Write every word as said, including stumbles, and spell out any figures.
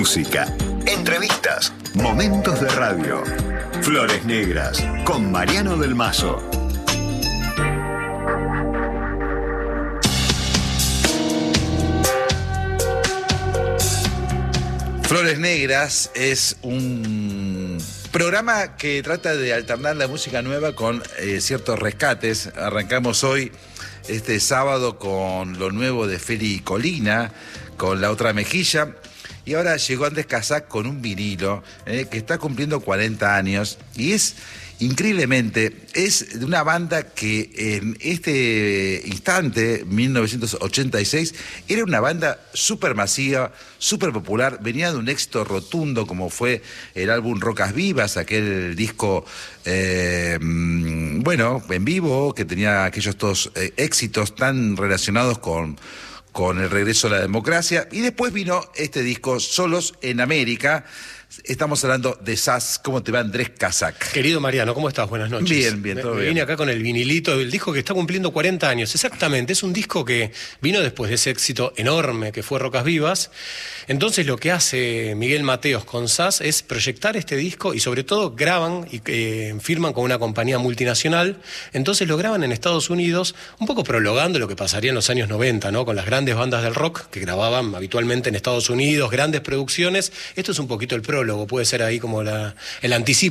música, entrevistas, momentos de radio. Flores Negras, con Mariano del Mazo. Flores Negras es un programa que trata de alternar la música nueva con eh, ciertos rescates. Arrancamos hoy, este sábado, con lo nuevo de Feli Colina, con La Otra Mejilla. Y ahora llegó Andrés Casac con un vinilo eh, que está cumpliendo cuarenta años. Y es, increíblemente, es de una banda que en este instante, mil novecientos ochenta y seis, era una banda súper masiva, súper popular. Venía de un éxito rotundo como fue el álbum Rocas Vivas, aquel disco, eh, bueno, en vivo, que tenía aquellos todos eh, éxitos tan relacionados con... con el regreso a la democracia, y después vino este disco, Solos en América. Estamos hablando de S A S. ¿Cómo te va, Andrés Casac? Querido Mariano, ¿cómo estás? Buenas noches. Bien, bien, todo me, me bien. Vine acá con el vinilito, el disco que está cumpliendo cuarenta años. Exactamente, es un disco que vino después de ese éxito enorme que fue Rocas Vivas. Entonces lo que hace Miguel Mateos con S A S es proyectar este disco y sobre todo graban y eh, firman con una compañía multinacional. Entonces lo graban en Estados Unidos, un poco prologando lo que pasaría en los años noventa, ¿no? Con las grandes bandas del rock que grababan habitualmente en Estados Unidos, grandes producciones. Esto es un poquito el prólogo, puede ser ahí como la, el anticipo